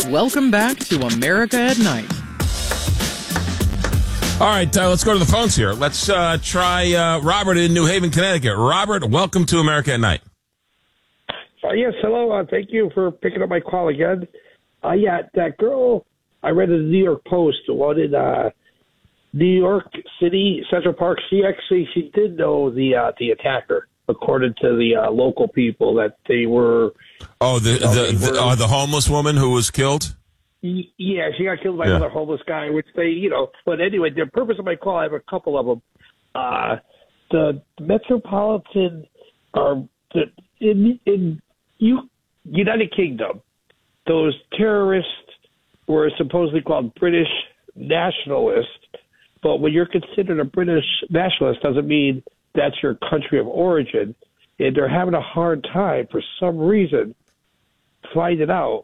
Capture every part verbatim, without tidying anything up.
Welcome back to America at Night. All right, uh, let's go to the phones here. Let's uh, try uh, Robert in New Haven, Connecticut. Robert, welcome to America at Night. Uh, yes, hello. Uh, thank you for picking up my call again. Uh, yeah, that girl I read in the New York Post, the one in uh, New York City, Central Park, she actually she did know the uh, the attacker, according to the uh, local people, that they were... Oh, the you know, the the, were, uh, the homeless woman who was killed? Yeah, she got killed by yeah. another homeless guy, which they, you know... But anyway, the purpose of my call, I have a couple of them. Uh, the Metropolitan... Uh, the, in, in you, United Kingdom, those terrorists were supposedly called British nationalists, but when you're considered a British nationalist doesn't mean that's your country of origin, and they're having a hard time for some reason finding out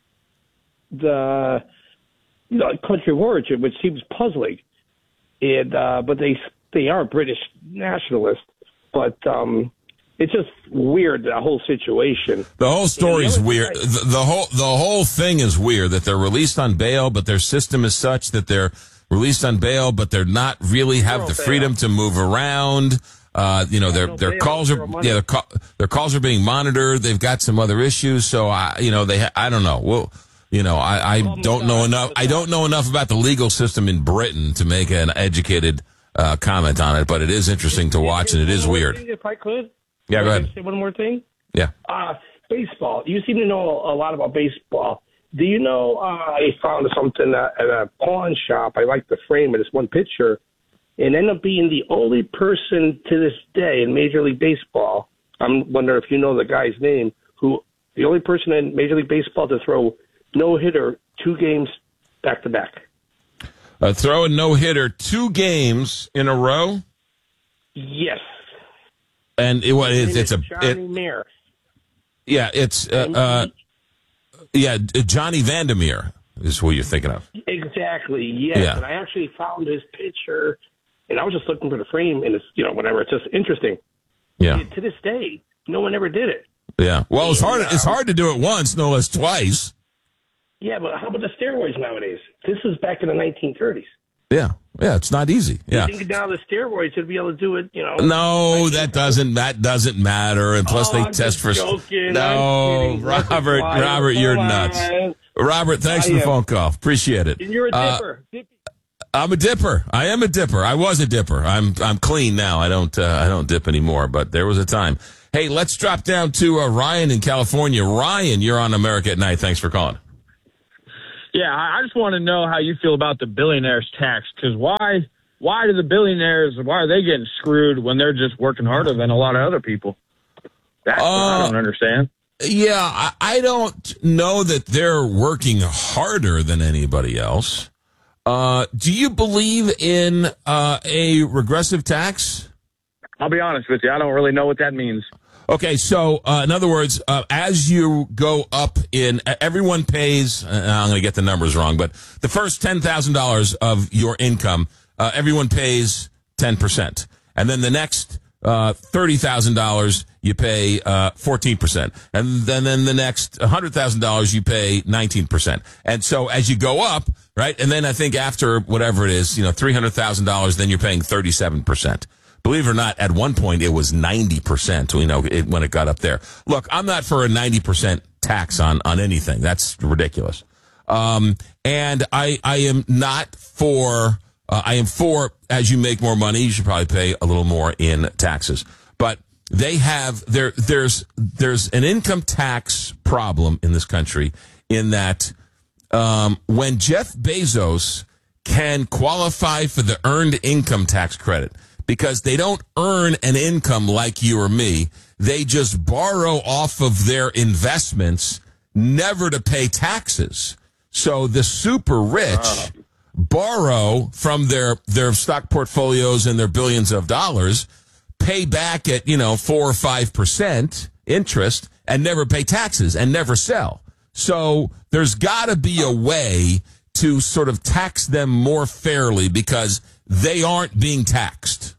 the you know country of origin, which seems puzzling. And uh, but they they are British nationalists, but um, it's just weird, the whole situation. The whole story is the weird. I, the, the whole the whole thing is weird, that they're released on bail, but their system is such that they're released on bail, but they're not really have the freedom to move around. Uh, you know, their no their bail, calls are yeah, their, call, their calls are being monitored. They've got some other issues, so I, you know, they ha- I don't know. Well, you know, I, I oh don't God, know enough. I don't know enough about the legal system in Britain to make an educated uh, comment on it. But it is interesting to watch, and it is weird. Thing, if I could, Yeah, go ahead. Say one more thing. Yeah. Uh, baseball. You seem to know a lot about baseball. Do you know uh, I found something at, at a pawn shop? I like the frame of this one picture, and ended up being the only person to this day in Major League Baseball. I'm wondering if you know the guy's name. Who the only person in Major League Baseball to throw no hitter two games back to back. Uh, throw a no hitter two games in a row. Yes. And it, what it's, it's a Johnny it, Mayer. Yeah, it's uh, uh, yeah Johnny Vandermeer is who you're thinking of. Exactly. Yes. Yeah. And I actually found his picture, and I was just looking for the frame, and it's you know whatever. It's just interesting. Yeah. And to this day, no one ever did it. Yeah. Well, it's hard. It's hard to do it once, no less twice. Yeah, but how about the steroids nowadays? This was back in the nineteen thirties. Yeah. Yeah. It's not easy. Yeah. You think now the steroids would be able to do it? You know. No, that doesn't. That doesn't matter. And plus, oh, they I'm test for. Joking. No, Robert. Robert, you're nuts. Robert, thanks for the phone call. Appreciate it. And you're a dipper. Uh, I'm a dipper. I am a dipper. I was a dipper. I'm I'm clean now. I don't uh, I don't dip anymore. But there was a time. Hey, let's drop down to uh, Ryan in California. Ryan, you're on America at Night. Thanks for calling. Yeah, I just want to know how you feel about the billionaires tax, because why why do the billionaires, why are they getting screwed when they're just working harder than a lot of other people? That's uh, what I don't understand. Yeah, I, I don't know that they're working harder than anybody else. Uh, do you believe in uh, a regressive tax? I'll be honest with you. I don't really know what that means. Okay, so uh, in other words, uh, as you go up in, everyone pays, uh, I'm going to get the numbers wrong, but the first ten thousand dollars of your income, uh, everyone pays ten percent. And then the next uh, thirty thousand dollars, you pay uh, fourteen percent. And then, then the next one hundred thousand dollars, you pay nineteen percent. And so as you go up, right, and then I think after whatever it is, you know, three hundred thousand dollars, then you're paying thirty-seven percent. Believe it or not, at one point it was ninety percent, you know, it, when it got up there. Look, I'm not for a ninety percent tax on, on anything. That's ridiculous. Um, and I, I am not for, uh, I am for, as you make more money, you should probably pay a little more in taxes. But they have, there, there's, there's an income tax problem in this country in that, um, when Jeff Bezos can qualify for the earned income tax credit, because they don't earn an income like you or me. They just borrow off of their investments, never to pay taxes. So the super rich uh. borrow from their, their stock portfolios and their billions of dollars, pay back at, you know, four or five percent interest, and never pay taxes and never sell. So there's got to be a way to sort of tax them more fairly, because they aren't being taxed.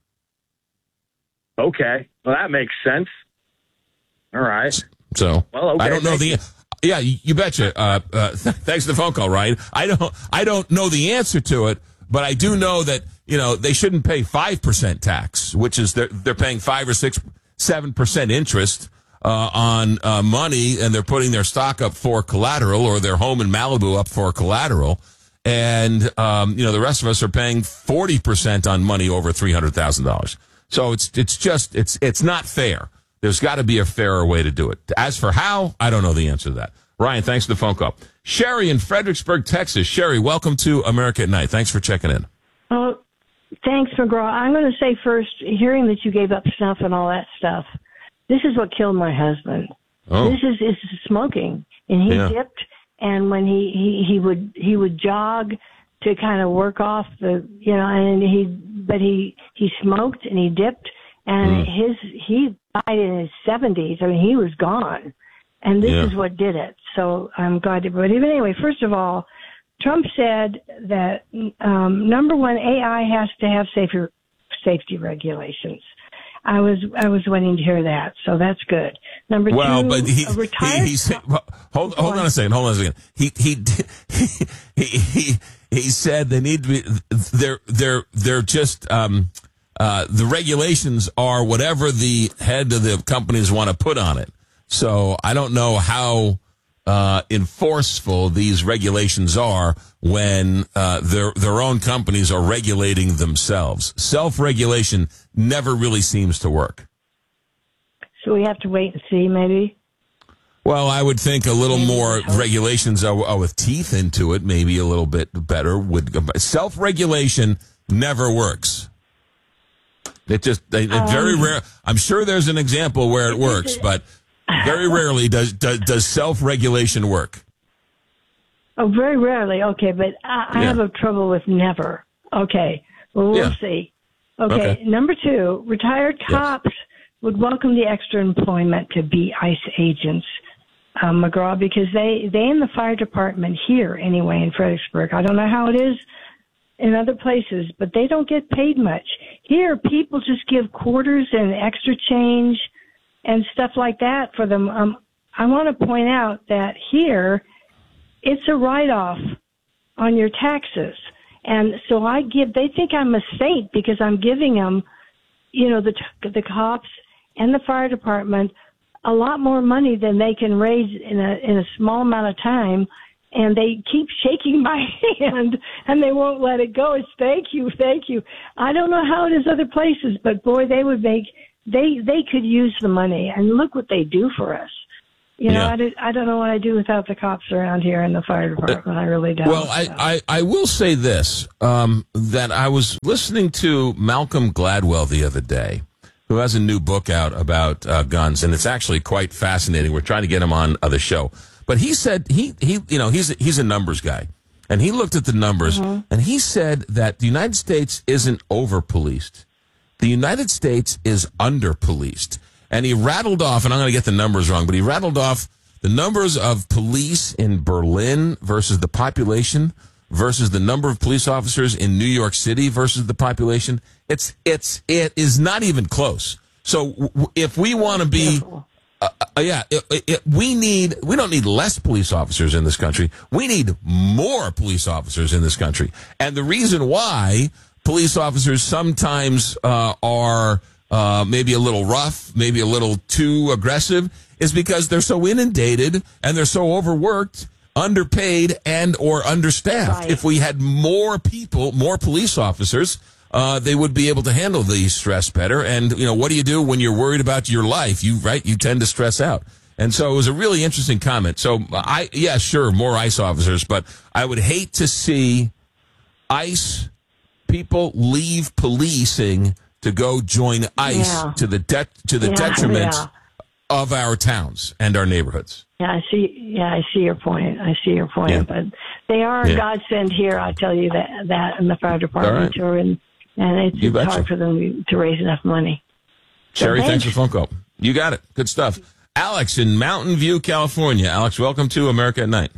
Okay. Well, that makes sense. All right. So, well, okay, I don't know the, Yeah, you, you betcha. Uh, uh, th- thanks for the phone call, Ryan. I don't, I don't know the answer to it, but I do know that, you know, they shouldn't pay five percent tax, which is they're, they're paying five or six, seven percent interest, uh, on, uh, money, and they're putting their stock up for collateral, or their home in Malibu up for collateral. And, um, you know, the rest of us are paying forty percent on money over three hundred thousand dollars. So it's, it's just, it's, it's not fair. There's got to be a fairer way to do it. As for how, I don't know the answer to that. Ryan, thanks for the phone call. Sherry in Fredericksburg, Texas. Sherry, welcome to America at Night. Thanks for checking in. Oh, thanks, McGraw. I'm going to say first, hearing that you gave up snuff and all that stuff, this is what killed my husband. Oh. This is, is smoking. And he Yeah. dipped, and when he, he, he would he would jog to kind of work off the, you know, and he, but he, he smoked and he dipped, and Mm. his, he died in his seventies. I mean, he was gone. And this Yeah. is what did it. So I'm glad to, but even anyway, first of all, Trump said that, um, number one, A I has to have safer safety regulations. I was, I was waiting to hear that. So that's good. Number Well, two, but he, a retired. he, he said, well, hold, hold on a second. Hold on a second. He, he, he, he, he, he said they need to be, they're, they're, they're just, um, uh, the regulations are whatever the head of the companies want to put on it. So I don't know how, uh, enforceful these regulations are when, uh, their, their own companies are regulating themselves. Self-regulation never really seems to work. So we have to wait and see, maybe. Well, I would think a little more regulations are, are with teeth into it, maybe a little bit better. Would self-regulation never works. It just it, it very Um, rare. I'm sure there's an example where it works, but very rarely does does, does self-regulation work. Oh, very rarely. Okay, but I, I Yeah. have a trouble with never. Okay, well, we'll Yeah. see. Okay. Okay. Number two, retired Yes. cops would welcome the extra employment to be ICE agents, um, McGraw, because they, they in the fire department here, anyway, in Fredericksburg, I don't know how it is in other places, but they don't get paid much. Here, people just give quarters and extra change and stuff like that for them. Um, I want to point out that here, it's a write-off on your taxes. And so I give, they think I'm a saint because I'm giving them, you know, the, the cops and the fire department a lot more money than they can raise in a, in a small amount of time. And they keep shaking my hand and they won't let it go. It's thank you, thank you. I don't know how it is other places, but boy, they would make, they, they could use the money, and look what they do for us. You know, Yeah. I, did, I don't know what I'd do without the cops around here in the fire department. I really don't. Well, I, so. I, I will say this, um, that I was listening to Malcolm Gladwell the other day, who has a new book out about uh, guns, and it's actually quite fascinating. We're trying to get him on uh, the show. But he said, he, he you know, he's, he's a numbers guy, and he looked at the numbers, Mm-hmm. and he said that the United States isn't over-policed. The United States is under-policed. And he rattled off, and I'm going to get the numbers wrong, but he rattled off the numbers of police in Berlin versus the population versus the number of police officers in New York City versus the population. It's, it's, it is not even close. So w- if we want to be, uh, uh, yeah, it, it, we need, we don't need less police officers in this country. We need more police officers in this country. And the reason why police officers sometimes uh, are uh, maybe a little rough, maybe a little too aggressive, is because they're so inundated and they're so overworked, underpaid, and or understaffed. Right. If we had more people, more police officers, uh, they would be able to handle the stress better. And, you know, what do you do when you're worried about your life? You, right, you tend to stress out. And so it was a really interesting comment. So I, yeah, sure, more ICE officers, but I would hate to see ICE people leave policing to go join ICE Yeah. to the de- to the Yeah, detriment yeah. of our towns and our neighborhoods. Yeah, I see. Yeah, I see your point. I see your point. Yeah. But they are Yeah. a godsend here. I tell you that that in the fire department All right. too, and and it's, You it's betcha. hard for them to raise enough money. So Sherry, thanks thanks. for the phone call. You got it. Good stuff. Alex in Mountain View, California. Alex, welcome to America at Night.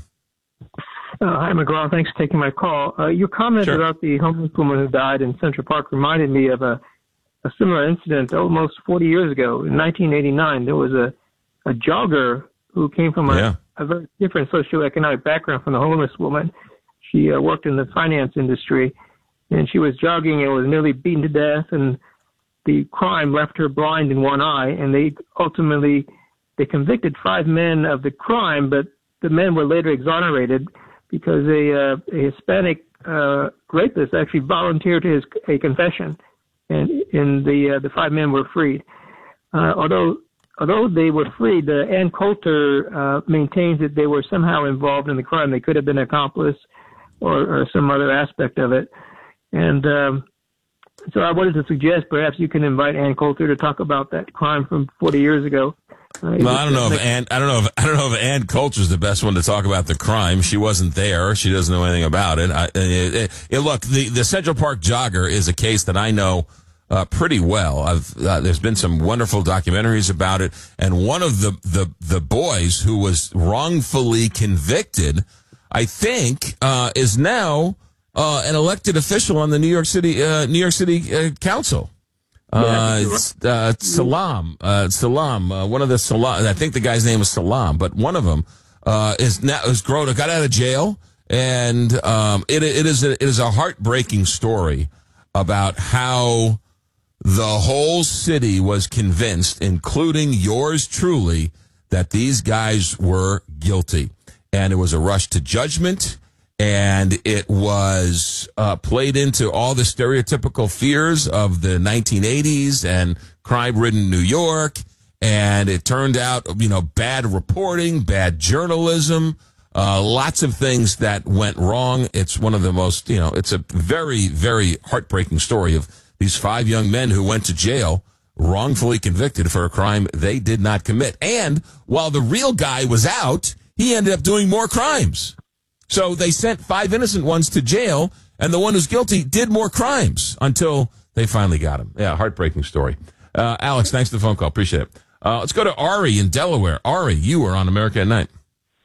Uh, hi, McGraw. Thanks for taking my call. Uh, your comment Sure. about the homeless woman who died in Central Park reminded me of a, a similar incident almost forty years ago. In nineteen eighty-nine, there was a, a jogger who came from a, Yeah. a very different socioeconomic background from the homeless woman. She uh, worked in the finance industry, and she was jogging and was nearly beaten to death, and the crime left her blind in one eye, and they ultimately they convicted five men of the crime, but the men were later exonerated because a, uh, a Hispanic uh, rapist actually volunteered his a confession, and, and the uh, the five men were freed. Uh, although although they were freed, uh, Ann Coulter uh, maintains that they were somehow involved in the crime. They could have been an accomplice or, or some other aspect of it. And um, so I wanted to suggest perhaps you can invite Ann Coulter to talk about that crime from forty years ago. Uh, well, I don't know if Ann, I don't know if I don't know if Ann Coulter is the best one to talk about the crime. She wasn't there. She doesn't know anything about it. I, it, it, it look, the the Central Park jogger is a case that I know uh, pretty well. I've uh, there's been some wonderful documentaries about it, and one of the the the boys who was wrongfully convicted, I think, uh, is now uh, an elected official on the New York City uh, New York City uh, Council. Uh, uh, Salam, uh, Salam, uh, one of the Salam, I think the guy's name was Salam, but one of them, uh, is now, is grown, got out of jail. And, um, it, it is a, it is a heartbreaking story about how the whole city was convinced, including yours truly, that these guys were guilty. And it was a rush to judgment. And it was uh, played into all the stereotypical fears of the nineteen eighties and crime-ridden New York. And it turned out, you know, bad reporting, bad journalism, uh, lots of things that went wrong. It's one of the most, you know, it's a very, very heartbreaking story of these five young men who went to jail wrongfully convicted for a crime they did not commit. And while the real guy was out, he ended up doing more crimes. So they sent five innocent ones to jail, and the one who's guilty did more crimes until they finally got him. Yeah, heartbreaking story. Uh, Alex, thanks for the phone call. Appreciate it. Uh, let's go to Ari in Delaware. Ari, you are on America at Night.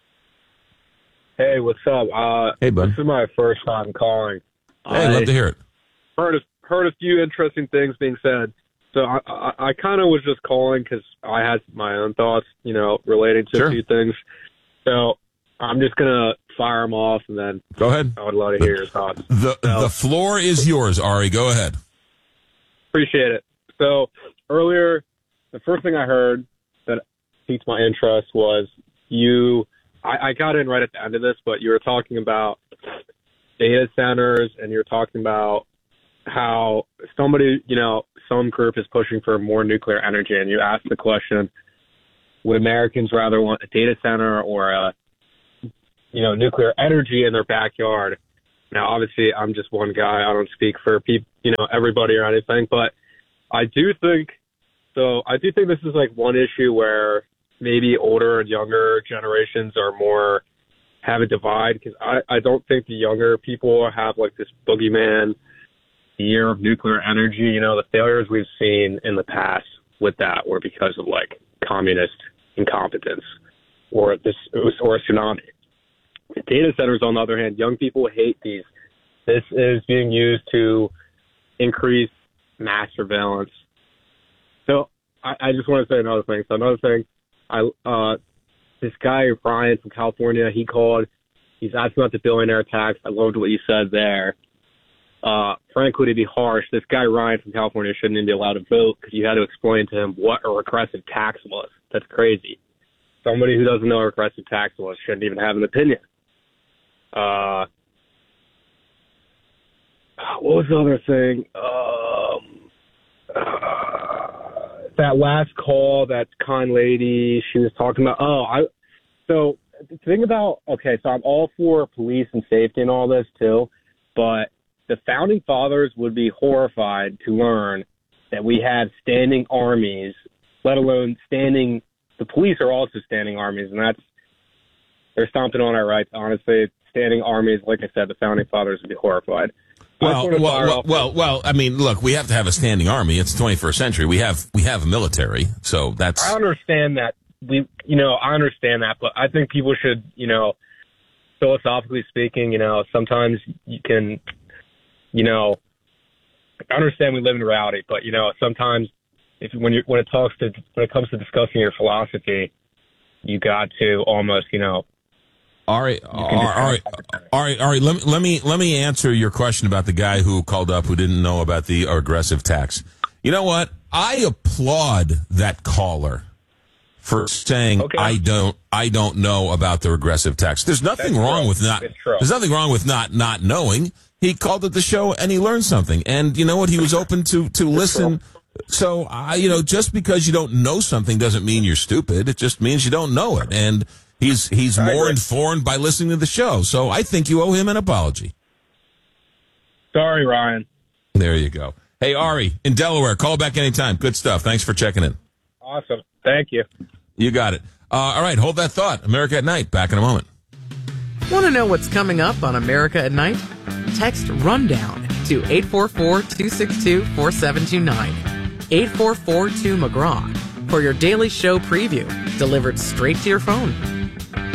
Hey, what's up? Uh, hey, bud. This is my first time calling. Hey, I'd love to hear it. Heard a, heard a few interesting things being said. So I, I, I kind of was just calling because I had my own thoughts, you know, relating to sure. a few things. So I'm just going to fire them off, and then go ahead. I would love to hear your thoughts. The so, the floor is yours, Ari. Go ahead. Appreciate it. So earlier, the first thing I heard that piqued my interest was you. I, I got in right at the end of this, but you were talking about data centers, and you're talking about how somebody, you know, some group is pushing for more nuclear energy, and you asked the question: would Americans rather want a data center or a you know, nuclear energy in their backyard? Now, obviously, I'm just one guy. I don't speak for people, you know, everybody or anything, but I do think, so I do think this is like one issue where maybe older and younger generations are more, have a divide, because I, I don't think the younger people have like this boogeyman year of nuclear energy. You know, the failures we've seen in the past with that were because of like communist incompetence or this, or a tsunami. Data centers, on the other hand, young people hate these. This is being used to increase mass surveillance. So I, I just want to say another thing. So another thing, I uh, this guy, Ryan from California, he called. He's asking about the billionaire tax. I loved what you said there. Uh, frankly, to be harsh, this guy, Ryan from California, shouldn't even be allowed to vote because you had to explain to him what a regressive tax was. That's crazy. Somebody who doesn't know what a regressive tax was shouldn't even have an opinion. Uh, what was the other thing? Um, uh, that last call, that kind lady, she was talking about, oh, I, so the thing about, okay, so I'm all for police and safety and all this too, but the founding fathers would be horrified to learn that we had standing armies, let alone standing, the police are also standing armies, and that's, they're stomping on our rights, honestly. Standing armies, like I said, the founding fathers would be horrified. Well, well, well, well, well, I mean, look, we have to have a standing army. It's the twenty-first century. We have we have a military, so that's. I understand that. We, you know, I understand that, but I think people should, you know, philosophically speaking, you know, sometimes you can, you know, I understand we live in reality, but you know, sometimes if when you when it talks to when it comes to discussing your philosophy, you got to almost, you know. All right, all right, all right, all right. Let me let me let me answer your question about the guy who called up who didn't know about the aggressive tax. You know what? I applaud that caller for saying Okay. I don't I don't know about the regressive tax. There's nothing That's wrong true. with not It's true. there's nothing wrong with not not knowing. He called it the show and he learned something. And you know what? He was open to to listen. So I you know, just because you don't know something doesn't mean you're stupid. It just means you don't know it. And he's he's I more agree. informed by listening to the show. So I think you owe him an apology. Sorry, Ryan. There you go. Hey, Ari, in Delaware, call back anytime. Good stuff. Thanks for checking in. Awesome. Thank you. You got it. Uh, all right, hold that thought. America at Night, back in a moment. Want to know what's coming up on America at Night? Text RUNDOWN to eight four four, two six two, four seven two nine. eight four four two McGraw for your daily show preview delivered straight to your phone.